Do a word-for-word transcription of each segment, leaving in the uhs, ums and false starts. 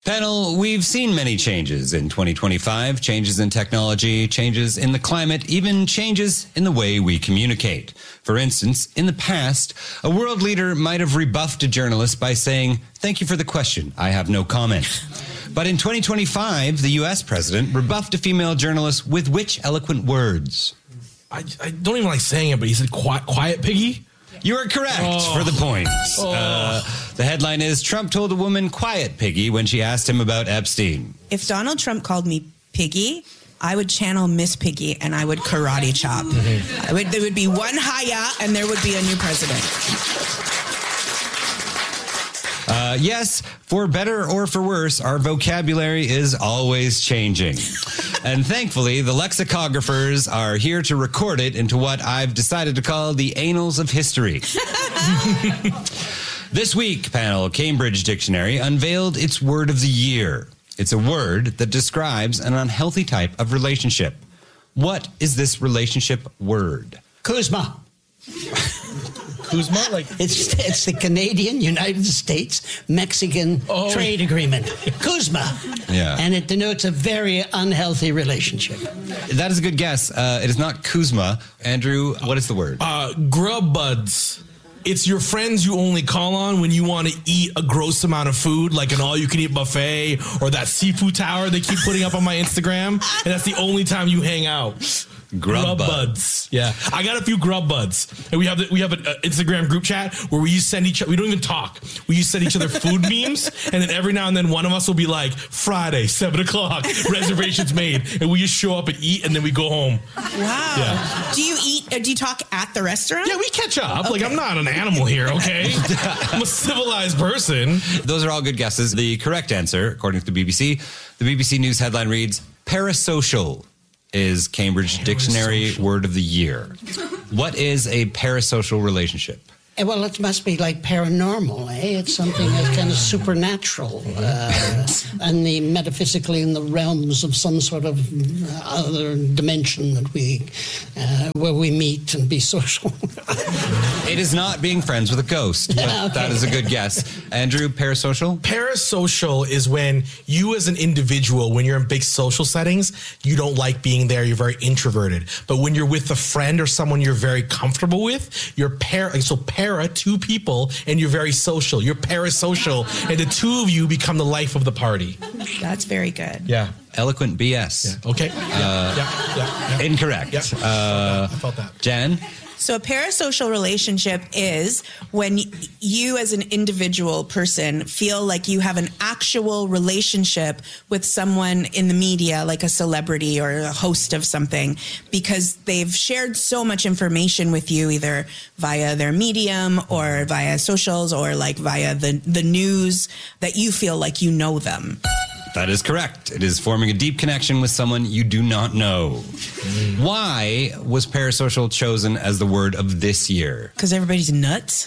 Panel, we've seen many changes in twenty twenty-five, changes in technology, changes in the climate, even changes in the way we communicate. For instance, in the past, a world leader might have rebuffed a journalist by saying, "Thank you for the question. I have no comment." But in twenty twenty-five, the U S president rebuffed a female journalist with which eloquent words? I, I don't even like saying it, but he said, quiet, quiet piggy? You are correct oh. for the point. Oh. Uh, the headline is, Trump told a woman quiet piggy when she asked him about Epstein. If Donald Trump called me piggy, I would channel Miss Piggy and I would karate chop. Mm-hmm. I would, there would be one hiya and there would be a new president. Uh, yes, for better or for worse, our vocabulary is always changing. And thankfully, the lexicographers are here to record it into what I've decided to call the annals of history. This week, panel, Cambridge Dictionary unveiled its word of the year. It's a word that describes an unhealthy type of relationship. What is this relationship word? Kuzma. Kuzma? Like it's it's the Canadian United States Mexican oh. trade agreement. Kuzma. Yeah. And it denotes a very unhealthy relationship. That is a good guess. Uh, it is not Kuzma. Andrew, what is the word? Uh, grub buds. It's your friends you only call on when you want to eat a gross amount of food, like an all-you-can-eat buffet or that seafood tower they keep putting up on my Instagram, and that's the only time you hang out. Grub, grub buds. buds. Yeah. I got a few grub buds. And we have the, we have an Instagram group chat where we used to send each other, we don't even talk. We used to send each other food memes. And then every now and then one of us will be like, Friday, seven o'clock, reservations made. And we just show up and eat and then we go home. Wow. Yeah. Do you eat, or do you talk at the restaurant? Yeah, we catch up. Okay. Like, I'm not an animal here, okay? I'm a civilized person. Those are all good guesses. The correct answer, according to the B B C, the B B C News headline reads, parasocial is Cambridge parasocial. Dictionary word of the year. What is a parasocial relationship? Well, it must be like paranormal, eh? It's something that's kind of supernatural, uh, and the metaphysically in the realms of some sort of other dimension that we, uh, where we meet and be social. It is not being friends with a ghost, but okay. That is a good guess. Andrew, parasocial? Parasocial is when you as an individual, when you're in big social settings, you don't like being there, you're very introverted. But when you're with a friend or someone you're very comfortable with, you're par- so par- Para, two people, and you're very social. You're parasocial, and the two of you become the life of the party. That's very good. Yeah. Eloquent B S. Yeah. Okay. Uh, yeah, yeah, yeah, yeah. Incorrect. Yeah. Uh, I felt that. Jen? So a parasocial relationship is when you as an individual person feel like you have an actual relationship with someone in the media, like a celebrity or a host of something, because they've shared so much information with you, either via their medium or via socials or like via the, the news, that you feel like you know them. That is correct. It is forming a deep connection with someone you do not know. Mm. Why was parasocial chosen as the word of this year? Because everybody's nuts?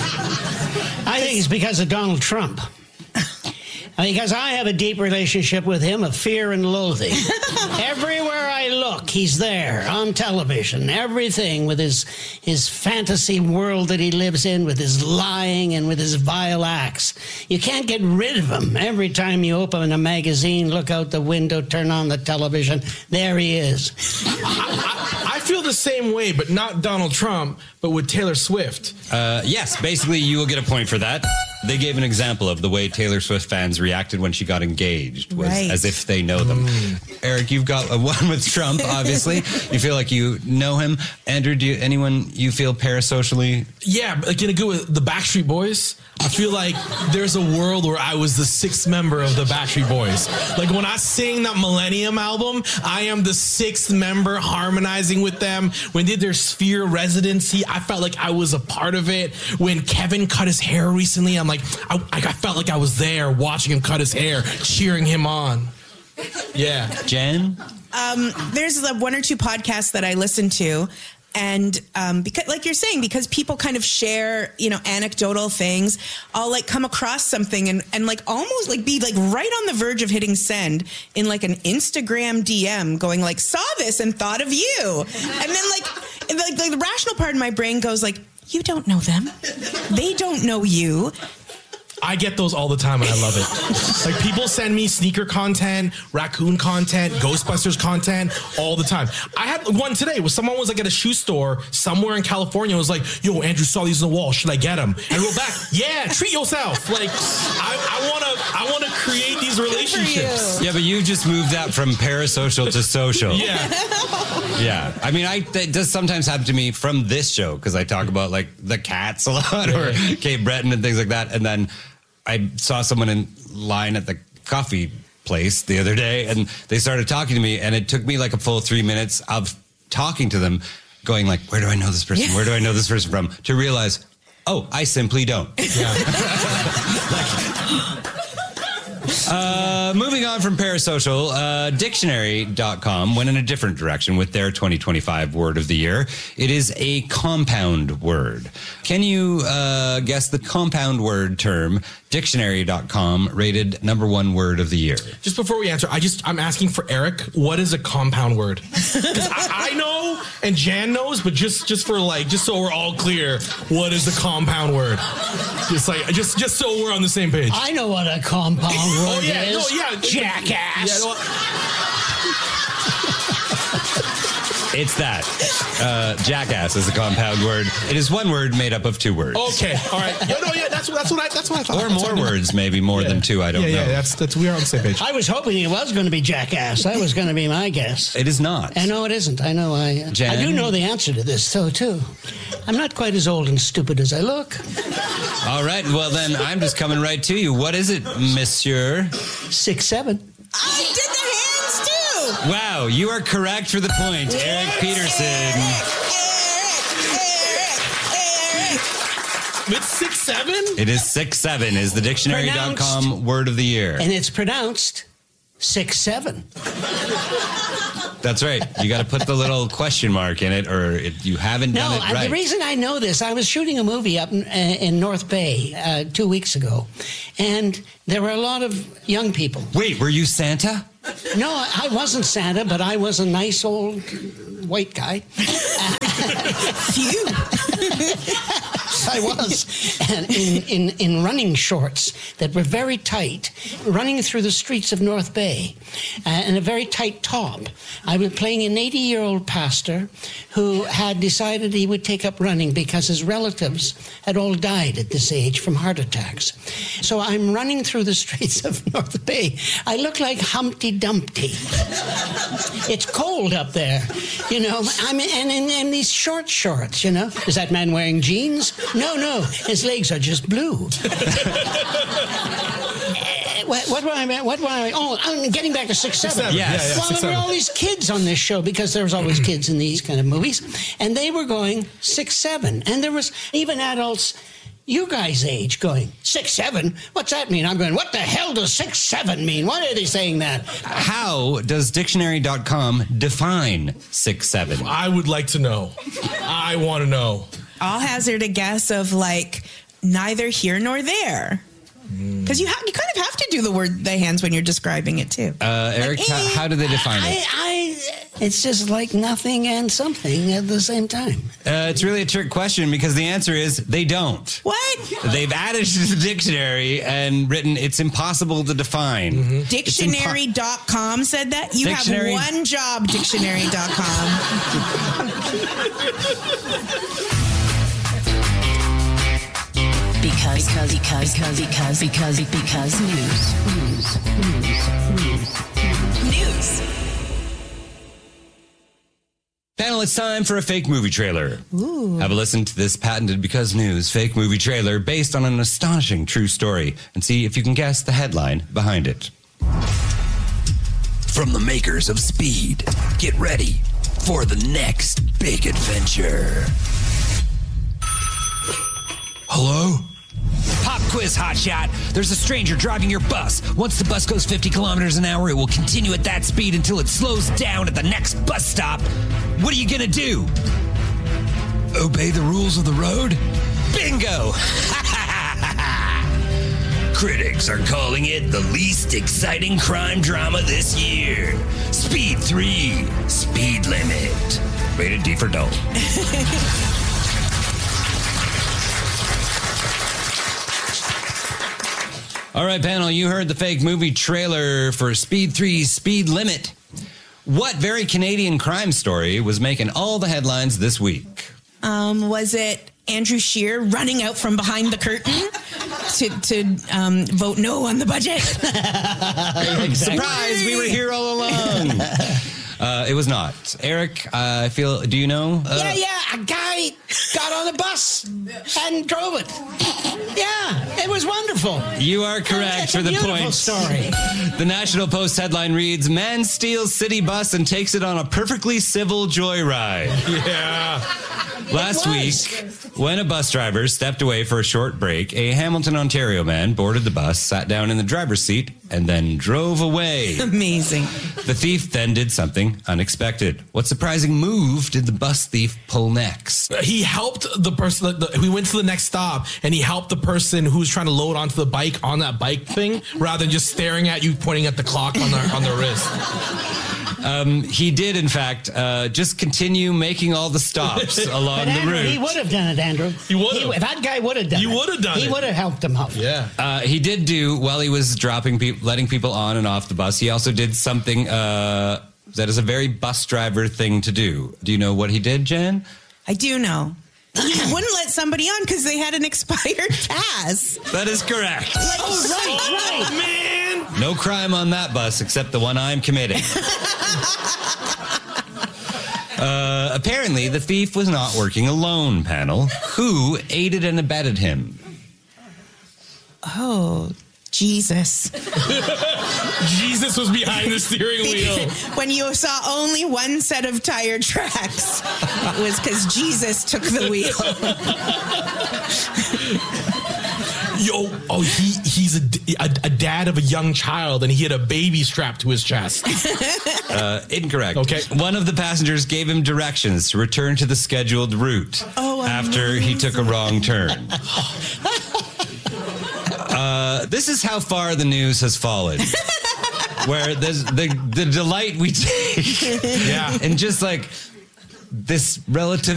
I think it's because of Donald Trump. Because I have a deep relationship with him of fear and loathing. Everywhere I look, he's there on television, everything with his his fantasy world that he lives in, with his lying and with his vile acts. You can't get rid of him. Every time you open a magazine, look out the window, turn on the television, there he is. I, I, I feel the same way, but not Donald Trump, but with Taylor Swift. Uh, yes, basically you will get a point for that. They gave an example of the way Taylor Swift fans reacted when she got engaged, was right. as if they know them. Mm. Eric, you've got a one with Trump, obviously. You feel like you know him. Andrew, do you, anyone you feel parasocially? Yeah, like in a good way, the Backstreet Boys. I feel like there's a world where I was the sixth member of the Backstreet Boys. Like when I sing that Millennium album, I am the sixth member harmonizing with them. When they did their Sphere residency, I felt like I was a part of it. When Kevin cut his hair recently, I'm like, I, I felt like I was there watching him cut his hair, cheering him on. Yeah. Jen? Um, there's the one or two podcasts that I listen to. And um, because, like you're saying, because people kind of share, you know, anecdotal things, I'll like come across something and, and like almost like be like right on the verge of hitting send in like an Instagram D M going like, saw this and thought of you. And then like, like, like the rational part of my brain goes like, you don't know them. They don't know you. I get those all the time and I love it. Like people send me sneaker content, raccoon content, Ghostbusters content all the time. I had one today where someone was like at a shoe store somewhere in California. Was like, yo, Andrew saw these on the wall. Should I get them? And I wrote back, yeah, treat yourself. Like I, I want to I want to create these relationships. Yeah, but you just moved that from parasocial to social. Yeah. Yeah. I mean, I it does sometimes happen to me from this show because I talk about like the cats a lot or Cape Breton and things like that. And then I saw someone in line at the coffee place the other day and they started talking to me and it took me like a full three minutes of talking to them going like, where do I know this person? Yeah. Where do I know this person from? To realize, oh, I simply don't. Yeah. like, Uh, moving on from parasocial, uh, dictionary dot com went in a different direction with their twenty twenty-five word of the year. It is a compound word. Can you uh, guess the compound word term dictionary dot com rated number one word of the year? Just before we answer, I just, I'm asking for Eric, what is a compound word? Because I, I know and Jan knows, but just, just for like, just so we're all clear, what is a compound word? Just like, just, just so we're on the same page. I know what a compound word oh, yeah, is. No, yeah, jackass. Yeah, no, It's that. Uh, jackass is a compound word. It is one word made up of two words. Okay, all right. Yeah, no, yeah, that's that's what I that's what I thought. Or that's more words, maybe more yeah. than two. I don't yeah, know. Yeah, that's that's we are on the same page. I was hoping it was going to be jackass. That was going to be my guess. It is not. I know it isn't. I know I. Uh, Jen? I do know the answer to this, though, too. I'm not quite as old and stupid as I look. All right. Well, then I'm just coming right to you. What is it, Monsieur? Six seven. I did the hands too. Wow, you are correct for the point, Yes. Eric Peterson. Eric, Eric, Eric, Eric. It's six seven. It is six seven. Is the dictionary dot com word of the year? And it's pronounced six seven. That's right. You got to put the little question mark in it, or it, you haven't No, done it I- right. the reason I know this, I was shooting a movie up in, uh, in North Bay uh, two weeks ago, and there were a lot of young people. Wait, were you Santa? No, I wasn't Santa, but I was a nice old white guy. Phew. I was and in, in, in running shorts that were very tight, running through the streets of North Bay, uh, and a very tight top. I was playing an eighty-year-old pastor who had decided he would take up running because his relatives had all died at this age from heart attacks. So I'm running through the streets of North Bay. I look like Humpty Dumpty. It's cold up there, you know. I'm and in, in these short shorts, you know. Is that man wearing jeans? No, no, his legs are just blue. What, what were I? What were I? Oh, I'm getting back to six seven. Six, seven. Yes. Yeah, yeah, Well, six, there were seven. all these kids on this show because there was always kids in these kind of movies, and they were going six seven, and there was even adults. You guys' age going, six, seven? What's that mean? I'm going, what the hell does six, seven mean? Why are they saying that? How does dictionary dot com define six seven? I would like to know. I want to know. I'll hazard a guess of like neither here nor there. Because you have you kind of have to do the word the hands when you're describing it too. Uh, Eric, Like, how, how do they define I, it? I, it's just like nothing and something at the same time. Uh, it's really a trick question because the answer is they don't. What? They've added to the dictionary and written it's impossible to define. Mm-hmm. Dictionary dot com said that? You Dictionary- have one job, dictionary dot com. Because, because, because, because, because, because, because news. News. News. News. News. Panel, it's time for a fake movie trailer. Ooh. Have a listen to this patented Because News fake movie trailer based on an astonishing true story and see if you can guess the headline behind it. From the makers of Speed, get ready for the next big adventure. Hello? Pop quiz, hotshot. There's a stranger driving your bus. Once the bus goes fifty kilometers an hour, it will continue at that speed until it slows down at the next bus stop. What are you gonna do? Obey the rules of the road? Bingo! Critics are calling it the least exciting crime drama this year. Speed three, Speed Limit. Rated D for dull. All right, panel, you heard the fake movie trailer for Speed three Speed Limit. What very Canadian crime story was making all the headlines this week? Um, was it Andrew Scheer running out from behind the curtain to, to um, vote no on the budget? Surprise, we were here all along. Uh, it was not. Eric, uh, I feel, do you know? Uh, yeah, yeah, a guy got on a bus and drove it. Yeah, it was wonderful. You are correct It's for a the beautiful point. story. The National Post headline reads, man steals city bus and takes it on a perfectly civil joyride. Yeah. Last week, when a bus driver stepped away for a short break, a Hamilton, Ontario man boarded the bus, sat down in the driver's seat, and then drove away. Amazing. The thief then did something unexpected. What surprising move did the bus thief pull next? He helped the person, the, we went to the next stop, and he helped the person who was trying to load onto the bike on that bike thing, rather than just staring at you, pointing at the clock on their, on their wrist. Um, he did, in fact, uh, just continue making all the stops along But the Andrew, route. he would have done it, Andrew. He would have. If that guy would have done He it. would have done He it. would have helped him out. Yeah. Uh, he did do, while he was dropping people, letting people on and off the bus, he also did something uh, that is a very bus driver thing to do. Do you know what he did, Jen? I do know. He wouldn't let somebody on because they had an expired pass. That is correct. Oh, right, right. Man. No crime on that bus except the one I'm committing. uh, apparently, the thief was not working alone, panel. Who aided and abetted him? Oh, Jesus. Jesus was behind the steering wheel. When you saw only one set of tire tracks, it was because Jesus took the wheel. Yo, oh, he he's a, a, a dad of a young child, and he had a baby strapped to his chest. Uh, incorrect. Okay. One of the passengers gave him directions to return to the scheduled route Oh, after he took a wrong turn. uh, this is how far the news has fallen. Where there's the, the delight we take Yeah. in just like this relative